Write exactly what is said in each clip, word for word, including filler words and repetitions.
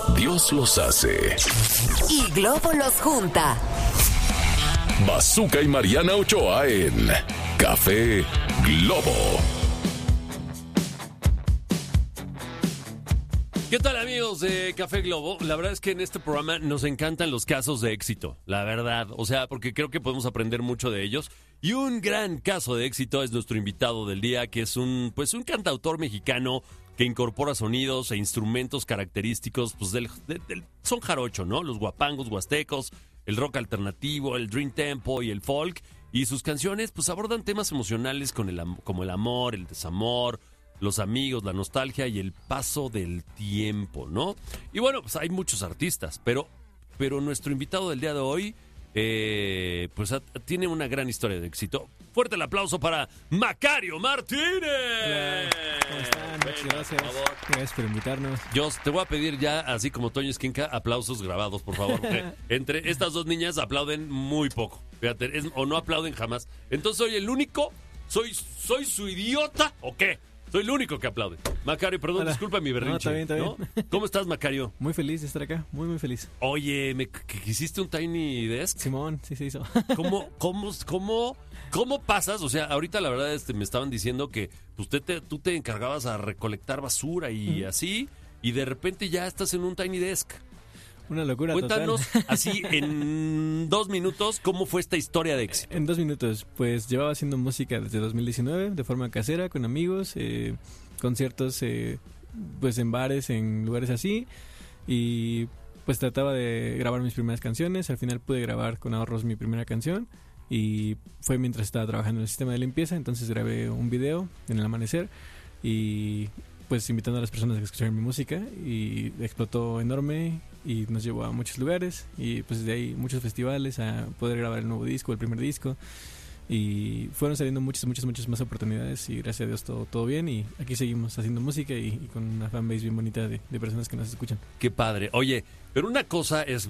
Dios los hace y Globo los junta. Bazooka y Mariana Ochoa en Café Globo. ¿Qué tal, amigos de Café Globo? La verdad es que en este programa nos encantan los casos de éxito, la verdad. O sea, porque creo que podemos aprender mucho de ellos. Y un gran caso de éxito es nuestro invitado del día, que es un, pues, un cantautor mexicano que incorpora sonidos e instrumentos característicos pues, del, del, del son jarocho, ¿no? Los guapangos huastecos, el rock alternativo, el dream tempo y el folk. Y sus canciones pues abordan temas emocionales con el, como el amor, el desamor, los amigos, la nostalgia y el paso del tiempo, ¿no? Y bueno, pues hay muchos artistas, pero, pero nuestro invitado del día de hoy, eh, pues a, tiene una gran historia de éxito. Fuerte el aplauso para Macario Martínez. Hola, ¿cómo están? Muchas gracias. Por favor. Gracias por invitarnos. Yo te voy a pedir ya, así como Toño Esquinca, aplausos grabados, por favor. Porque entre estas dos niñas aplauden muy poco. Fíjate, es, o no aplauden jamás. Entonces soy el único, soy, soy su idiota, ¿o qué? Soy el único que aplaude. Macario, perdón, Hola. Disculpa mi berrinche. No, está bien, está bien. ¿No? ¿Cómo estás, Macario? Muy feliz de estar acá, muy, muy feliz. Oye, ¿me que hiciste un Tiny Desk? Simón, sí se hizo. ¿Cómo, cómo, cómo, cómo pasas? O sea, ahorita la verdad este, me estaban diciendo que usted te, tú te encargabas a recolectar basura y uh-huh. así, y de repente ya estás en un Tiny Desk. Una locura. Cuéntanos, total. así en dos minutos, ¿cómo fue esta historia de éxito? En dos minutos, pues llevaba haciendo música desde dos mil diecinueve, de forma casera, con amigos, eh, conciertos eh, pues en bares, en lugares así, y pues trataba de grabar mis primeras canciones. Al final pude grabar con ahorros mi primera canción, y fue mientras estaba trabajando en el sistema de limpieza. Entonces grabé un video en el amanecer, y pues invitando a las personas a que escucharan mi música, y explotó enorme y nos llevó a muchos lugares, y pues de ahí muchos festivales a poder grabar el nuevo disco, el primer disco, y fueron saliendo muchas, muchas, muchas más oportunidades, y gracias a Dios todo, todo bien, y aquí seguimos haciendo música y, y con una fanbase bien bonita de, de personas que nos escuchan. Qué padre. Oye, pero una cosa es,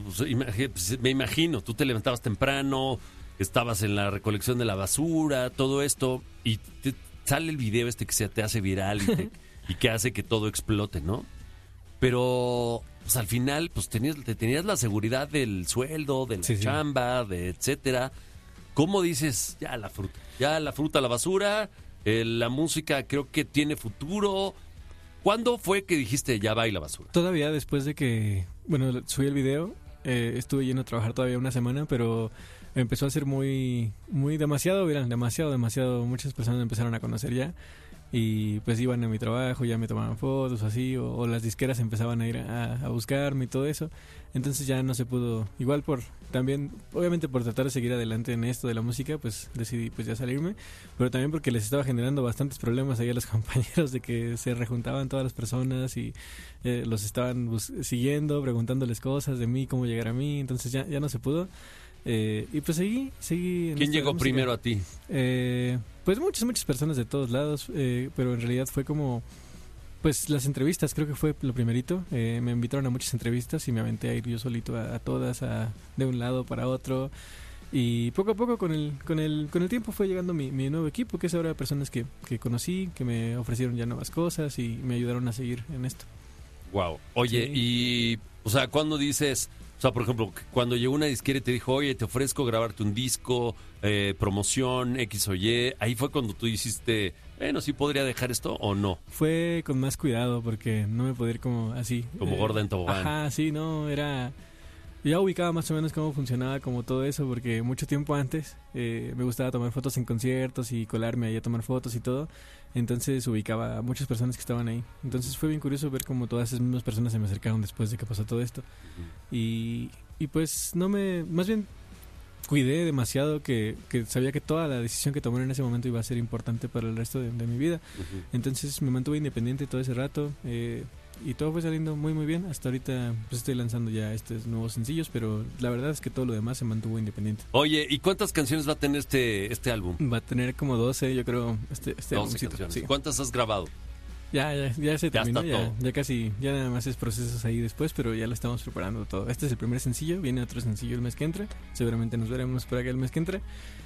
me imagino, tú te levantabas temprano, estabas en la recolección de la basura, todo esto, y te sale el video este que se te hace viral y, te, y que hace que todo explote, ¿no? Pero pues al final pues tenías, te tenías la seguridad del sueldo, de la sí, chamba, sí. de etcétera. ¿Cómo dices? Ya la fruta, ya la fruta, la basura, eh, la música creo que tiene futuro. ¿Cuándo fue que dijiste ya va y la basura? Todavía después de que, bueno, subí el video, eh, estuve yendo a trabajar todavía una semana, pero empezó a ser muy, muy demasiado viral, demasiado, demasiado. Muchas personas me empezaron a conocer ya. Y pues iban a mi trabajo, ya me tomaban fotos así, o, o las disqueras empezaban a ir a, a buscarme y todo eso. Entonces ya no se pudo, igual por también, obviamente por tratar de seguir adelante en esto de la música, pues decidí pues ya salirme, pero también porque les estaba generando bastantes problemas ahí a los compañeros de que se rejuntaban todas las personas y eh, los estaban bus- siguiendo, preguntándoles cosas de mí, cómo llegar a mí. Entonces ya, ya no se pudo. Eh, y pues seguí, seguí. ¿Quién llegó primero a ti? Eh, pues muchas, muchas personas de todos lados, eh, pero en realidad fue como, pues las entrevistas, creo que fue lo primerito. Eh, me invitaron a muchas entrevistas y me aventé a ir yo solito a, a todas, a, de un lado para otro. Y poco a poco con el, con el, con el tiempo fue llegando mi, mi nuevo equipo, que es ahora personas que, que conocí, que me ofrecieron ya nuevas cosas y me ayudaron a seguir en esto. Wow. Oye, sí. Y, o sea, ¿cuándo dices? O sea, por ejemplo, cuando llegó una disquera y te dijo, oye, te ofrezco grabarte un disco, eh, promoción, X o Y, ahí fue cuando tú hiciste, bueno, ¿sí podría dejar esto o no? Fue con más cuidado porque no me podía ir como así. Como eh, gorda en tobogán. Ajá, sí, no, era... Ya ubicaba más o menos cómo funcionaba como todo eso, porque mucho tiempo antes eh, me gustaba tomar fotos en conciertos y colarme ahí a tomar fotos y todo. Entonces ubicaba a muchas personas que estaban ahí. Entonces fue bien curioso ver cómo todas esas mismas personas se me acercaron después de que pasó todo esto. Uh-huh. Y, y pues no me... Más bien cuidé demasiado que, que sabía que toda la decisión que tomé en ese momento iba a ser importante para el resto de, de mi vida. Uh-huh. Entonces me mantuve independiente todo ese rato. Eh, y todo fue saliendo muy muy bien. Hasta ahorita pues estoy lanzando ya estos nuevos sencillos, pero la verdad es que todo lo demás se mantuvo independiente. Oye, ¿y cuántas canciones va a tener este este álbum? Va a tener como doce, yo creo, este, este doce canciones. Sí. ¿Cuántas has grabado? Ya, ya, ya se ya terminó, ya, ya, ya casi, ya nada más es procesos ahí después, pero ya lo estamos preparando todo. Este es el primer sencillo, viene otro sencillo el mes que entra, seguramente nos veremos por acá el mes que entra.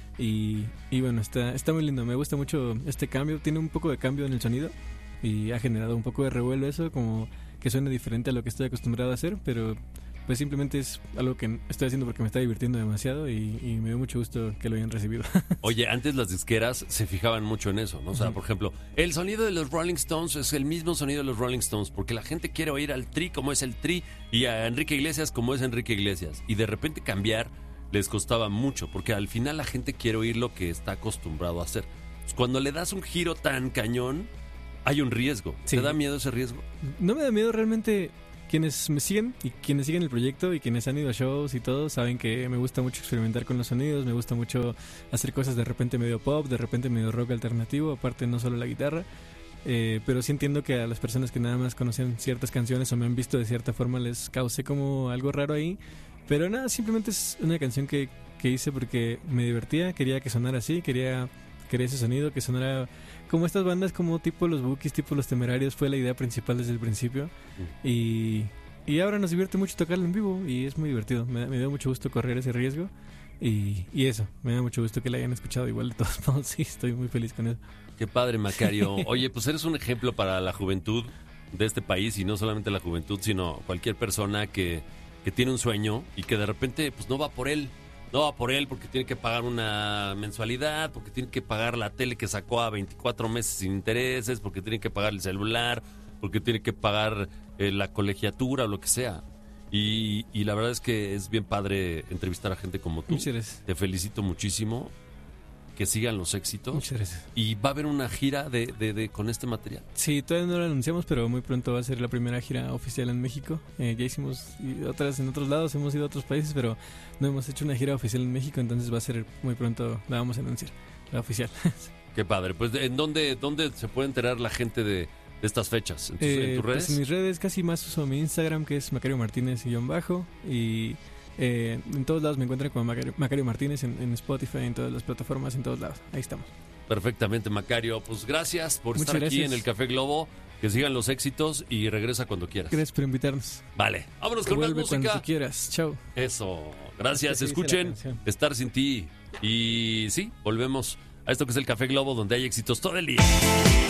Y, y bueno, está, está muy lindo, me gusta mucho este cambio, tiene un poco de cambio en el sonido y ha generado un poco de revuelo eso, como que suene diferente a lo que estoy acostumbrado a hacer, pero pues simplemente es algo que estoy haciendo porque me está divirtiendo demasiado y, y me dio mucho gusto que lo hayan recibido. Oye, antes las disqueras se fijaban mucho en eso, ¿no? O sea, por ejemplo, el sonido de los Rolling Stones es el mismo sonido de los Rolling Stones, porque la gente quiere oír al Tri como es el Tri y a Enrique Iglesias como es Enrique Iglesias. Y de repente cambiar les costaba mucho, porque al final la gente quiere oír lo que está acostumbrado a hacer. Pues cuando le das un giro tan cañón, hay un riesgo. Sí. ¿Te da miedo ese riesgo? No me da miedo realmente. Quienes me siguen y quienes siguen el proyecto y quienes han ido a shows y todo saben que me gusta mucho experimentar con los sonidos, me gusta mucho hacer cosas de repente medio pop, de repente medio rock alternativo, aparte no solo la guitarra, eh, pero sí entiendo que a las personas que nada más conocen ciertas canciones o me han visto de cierta forma les causé como algo raro ahí, pero nada, simplemente es una canción que, que hice porque me divertía, quería que sonara así, quería, quería ese sonido, que sonara como estas bandas, como tipo los Bookies, tipo los Temerarios, fue la idea principal desde el principio. Mm. Y, y ahora nos divierte mucho tocarlo en vivo y es muy divertido. Me, me dio mucho gusto correr ese riesgo y, y eso, me da mucho gusto que la hayan escuchado igual de todos modos. Sí, estoy muy feliz con eso. Qué padre, Macario. Oye, pues eres un ejemplo para la juventud de este país y no solamente la juventud, sino cualquier persona que, que tiene un sueño y que de repente pues no va por él. No va por él porque tiene que pagar una mensualidad, porque tiene que pagar la tele que sacó a veinticuatro meses sin intereses, porque tiene que pagar el celular, porque tiene que pagar eh, la colegiatura o lo que sea. Y, y la verdad es que es bien padre entrevistar a gente como tú. Muchas gracias. Te felicito muchísimo. Que sigan los éxitos. Muchas gracias. Y va a haber una gira de, de, de con este material. Sí, todavía no lo anunciamos, pero muy pronto va a ser la primera gira oficial en México. Eh, ya hicimos y otras en otros lados, hemos ido a otros países, pero no hemos hecho una gira oficial en México, entonces va a ser muy pronto, la vamos a anunciar, la oficial. Qué padre. Pues, ¿en dónde, dónde se puede enterar la gente de, de estas fechas? ¿En tus, eh, ¿en tus redes? Pues en mis redes casi más uso mi Instagram, que es Macario Martínez guión bajo, y... Eh, en todos lados me encuentran como Macario, Macario Martínez, en, en Spotify, en todas las plataformas, en todos lados. Ahí estamos. Perfectamente, Macario. Pues gracias por Muchas estar gracias. aquí en el Café Globo. Que sigan los éxitos y regresa cuando quieras. Gracias por invitarnos. Vale, vámonos con más Vuelve música. cuando tú quieras. Chao. Eso, gracias. Es que sí, Escuchen dice la canción. Estar Sin Ti. Y sí, volvemos a esto que es el Café Globo, donde hay éxitos todo el día.